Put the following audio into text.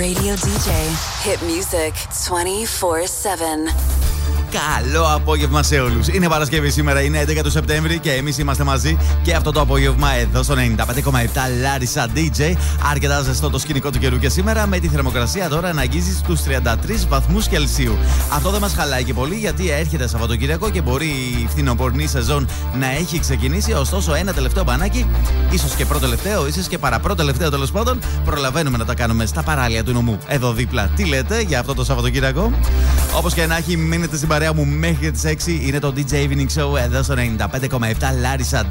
Radio DJ. Hit music 24/7. Καλό απόγευμα σε όλους. Είναι Παρασκευή σήμερα, είναι 11 του Σεπτέμβρη και εμείς είμαστε μαζί και αυτό το απόγευμα εδώ στο 95,7 Λάρισα DJ. Αρκετά ζεστό το σκηνικό του καιρού και σήμερα με τη θερμοκρασία τώρα να αγγίζει στους 33 βαθμούς Κελσίου. Αυτό δεν μας χαλάει και πολύ γιατί έρχεται Σαββατοκύριακο και μπορεί η φθινοπορεινή σεζόν να έχει ξεκινήσει. Ωστόσο, ένα τελευταίο μπανάκι, ίσως και προτελευταίο, ίσως και παραπροτελευταίο τέλος πάντων, προλαβαίνουμε να τα κάνουμε στα παράλια του νομού. Εδώ δίπλα. Τι λέτε για αυτό το Σαββατοκύριακο? Όπως και να έχει, μείνετε στην παρέα μου μέχρι τις 6. Είναι το DJ Evening Show εδώ στο 95,7 Λάρισα